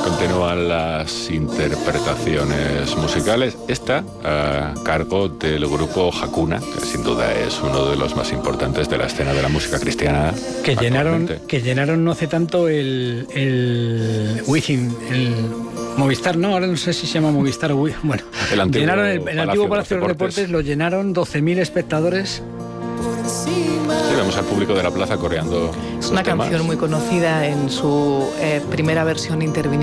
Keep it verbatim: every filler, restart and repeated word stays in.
Continúan las interpretaciones musicales, esta a cargo del grupo Hakuna, que sin duda es uno de los más importantes de la escena de la música cristiana. Que llenaron, que llenaron no hace tanto el, el Wizzing, el Movistar, no, ahora no sé si se llama Movistar, bueno, el antiguo llenaron el, el Palacio antiguo Palacio de de los los Deportes, lo llenaron doce mil espectadores. Sí, vemos al público de la plaza coreando. Es una temas. canción muy conocida en su eh, primera versión intervinida.